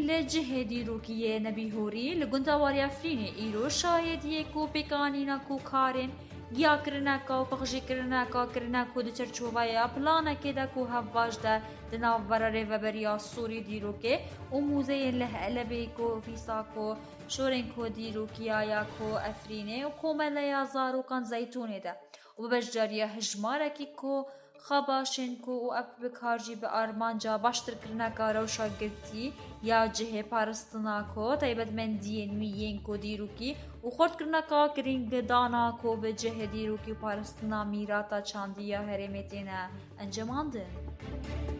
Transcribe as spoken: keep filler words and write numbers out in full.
لجهه دیروکیه نبی هوری لگندواری افرین ایرو شاهدیه کو پیکانینا کو کارن گیا کرنا کا و پخشی کرنا کا کرنا کو د چرچوبایا پلانا که دا کو هواج دا دناو براره و بریا سوری دیروکه و موزه له لبی کو فیسا کو شورن کو دیروکیا یا کو افرینه و کومل یا زارو کان زیتونه ده و بجاریه هجماره کی کو خباشن کو و اف بکارجی به آرمانجا باشتر کرنا کا روشا گرتی یا جه پارستنا کو تایبت من دین میین کو دیروکی و خورد کرنا کا کرینگ دانا کو به جه دیروکی پارستنا میراتا چاندیا هرمتینا انجماندن